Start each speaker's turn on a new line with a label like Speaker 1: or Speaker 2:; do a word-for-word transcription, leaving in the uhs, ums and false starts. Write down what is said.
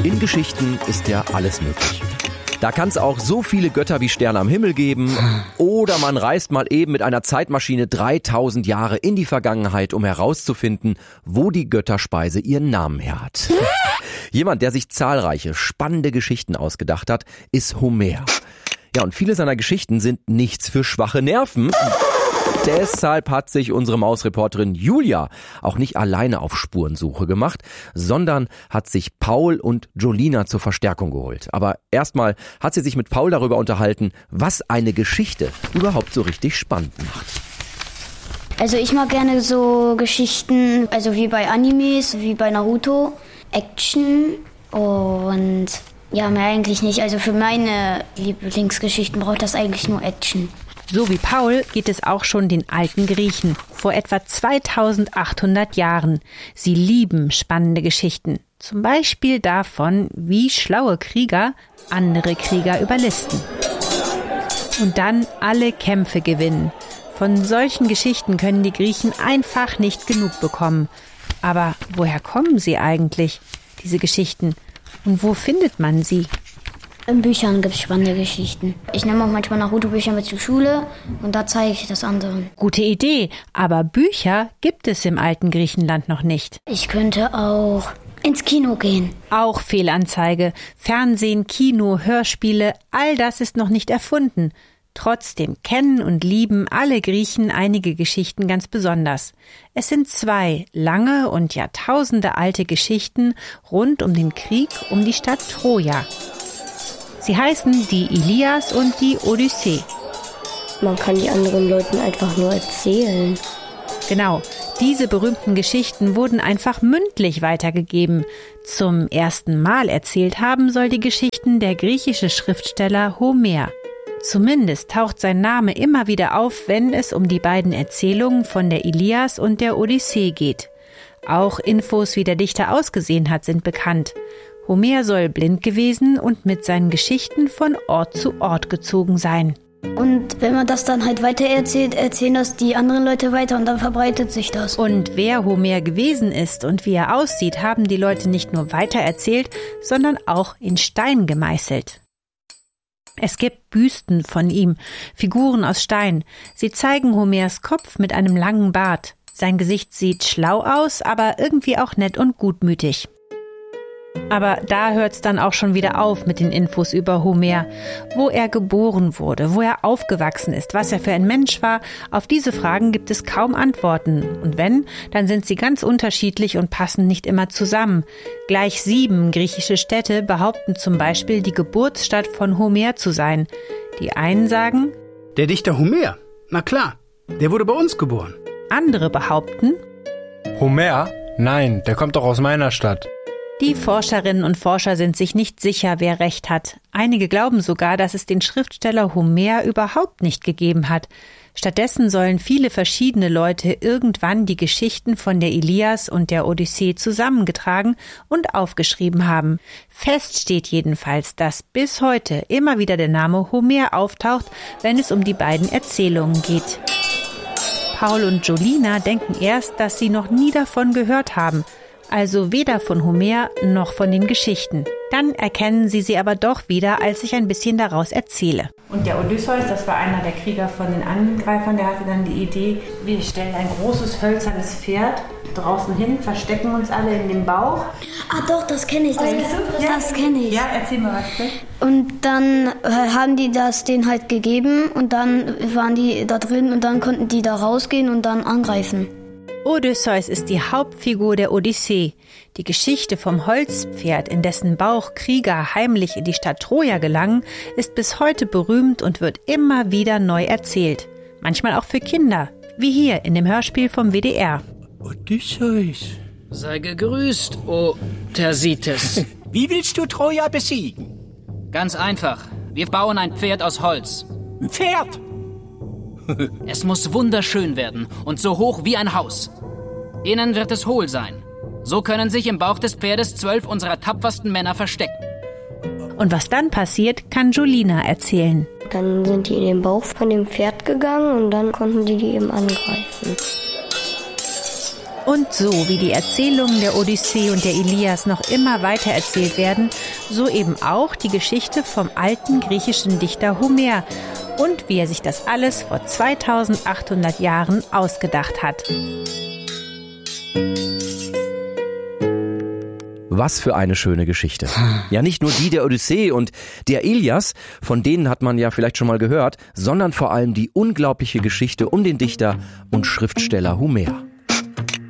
Speaker 1: In Geschichten ist ja alles möglich. Da kann es auch so viele Götter wie Sterne am Himmel geben. Oder man reist mal eben mit einer Zeitmaschine dreitausend Jahre in die Vergangenheit, um herauszufinden, wo die Götterspeise ihren Namen her hat. Jemand, der sich zahlreiche, spannende Geschichten ausgedacht hat, ist Homer. Ja, und viele seiner Geschichten sind nichts für schwache Nerven. Deshalb hat sich unsere Mausreporterin Julia auch nicht alleine auf Spurensuche gemacht, sondern hat sich Paul und Jolina zur Verstärkung geholt. Aber erstmal hat sie sich mit Paul darüber unterhalten, was eine Geschichte überhaupt so richtig spannend macht.
Speaker 2: Also ich mag gerne so Geschichten, also wie bei Animes, wie bei Naruto, Action und ja, mehr eigentlich nicht. Also für meine Lieblingsgeschichten braucht das eigentlich nur Action.
Speaker 3: So wie Paul geht es auch schon den alten Griechen vor etwa zweitausendachthundert Jahren. Sie lieben spannende Geschichten. Zum Beispiel davon, wie schlaue Krieger andere Krieger überlisten. Und dann alle Kämpfe gewinnen. Von solchen Geschichten können die Griechen einfach nicht genug bekommen. Aber woher kommen sie eigentlich, diese Geschichten? Und wo findet man sie?
Speaker 2: In Büchern gibt es spannende Geschichten. Ich nehme auch manchmal Naruto-Bücher mit zur Schule und da zeige ich das anderen.
Speaker 3: Gute Idee, aber Bücher gibt es im alten Griechenland noch nicht.
Speaker 2: Ich könnte auch ins Kino gehen.
Speaker 3: Auch Fehlanzeige. Fernsehen, Kino, Hörspiele, all das ist noch nicht erfunden. Trotzdem kennen und lieben alle Griechen einige Geschichten ganz besonders. Es sind zwei lange und Jahrtausende alte Geschichten rund um den Krieg um die Stadt Troja. Sie heißen die Ilias und die Odyssee.
Speaker 2: Man kann die anderen Leuten einfach nur erzählen.
Speaker 3: Genau, diese berühmten Geschichten wurden einfach mündlich weitergegeben. Zum ersten Mal erzählt haben soll die Geschichten der griechische Schriftsteller Homer. Zumindest taucht sein Name immer wieder auf, wenn es um die beiden Erzählungen von der Ilias und der Odyssee geht. Auch Infos, wie der Dichter ausgesehen hat, sind bekannt. Homer soll blind gewesen und mit seinen Geschichten von Ort zu Ort gezogen sein.
Speaker 2: Und wenn man das dann halt weitererzählt, erzählen das die anderen Leute weiter und dann verbreitet sich das.
Speaker 3: Und wer Homer gewesen ist und wie er aussieht, haben die Leute nicht nur weitererzählt, sondern auch in Stein gemeißelt. Es gibt Büsten von ihm, Figuren aus Stein. Sie zeigen Homers Kopf mit einem langen Bart. Sein Gesicht sieht schlau aus, aber irgendwie auch nett und gutmütig. Aber da hört's dann auch schon wieder auf mit den Infos über Homer. Wo er geboren wurde, wo er aufgewachsen ist, was er für ein Mensch war, auf diese Fragen gibt es kaum Antworten. Und wenn, dann sind sie ganz unterschiedlich und passen nicht immer zusammen. Gleich sieben griechische Städte behaupten zum Beispiel, die Geburtsstadt von Homer zu sein. Die einen sagen:
Speaker 4: Der Dichter Homer, na klar, der wurde bei uns geboren.
Speaker 3: Andere behaupten:
Speaker 5: Homer? Nein, der kommt doch aus meiner Stadt.
Speaker 3: Die Forscherinnen und Forscher sind sich nicht sicher, wer recht hat. Einige glauben sogar, dass es den Schriftsteller Homer überhaupt nicht gegeben hat. Stattdessen sollen viele verschiedene Leute irgendwann die Geschichten von der Ilias und der Odyssee zusammengetragen und aufgeschrieben haben. Fest steht jedenfalls, dass bis heute immer wieder der Name Homer auftaucht, wenn es um die beiden Erzählungen geht. Paul und Jolina denken erst, dass sie noch nie davon gehört haben. Also weder von Homer noch von den Geschichten. Dann erkennen sie sie aber doch wieder, als ich ein bisschen daraus erzähle. Und der Odysseus, das war einer der Krieger von den Angreifern, der hatte dann die Idee, wir stellen ein großes hölzernes Pferd draußen hin, verstecken uns alle in den Bauch.
Speaker 2: Ah doch, das kenne ich. Das,
Speaker 3: ja.
Speaker 2: das kenne ich.
Speaker 3: Ja, erzähl mal was. Ne?
Speaker 2: Und dann äh, haben die das denen halt gegeben und dann waren die da drin und dann konnten die da rausgehen und dann angreifen.
Speaker 3: Odysseus ist die Hauptfigur der Odyssee. Die Geschichte vom Holzpferd, in dessen Bauch Krieger heimlich in die Stadt Troja gelangen, ist bis heute berühmt und wird immer wieder neu erzählt. Manchmal auch für Kinder, wie hier in dem Hörspiel vom W D R.
Speaker 6: Odysseus.
Speaker 7: Sei gegrüßt, o Thersites.
Speaker 6: Wie willst du Troja besiegen?
Speaker 7: Ganz einfach. Wir bauen ein Pferd aus Holz.
Speaker 6: Ein Pferd?
Speaker 7: Es muss wunderschön werden und so hoch wie ein Haus. Innen wird es hohl sein. So können sich im Bauch des Pferdes zwölf unserer tapfersten Männer verstecken.
Speaker 3: Und was dann passiert, kann Jolina erzählen.
Speaker 2: Dann sind die in den Bauch von dem Pferd gegangen und dann konnten die die eben angreifen.
Speaker 3: Und so wie die Erzählungen der Odyssee und der Ilias noch immer weiter erzählt werden, so eben auch die Geschichte vom alten griechischen Dichter Homer und wie er sich das alles vor zweitausendachthundert Jahren ausgedacht hat.
Speaker 1: Was für eine schöne Geschichte. Ja, nicht nur die der Odyssee und der Ilias, von denen hat man ja vielleicht schon mal gehört, sondern vor allem die unglaubliche Geschichte um den Dichter und Schriftsteller Homer.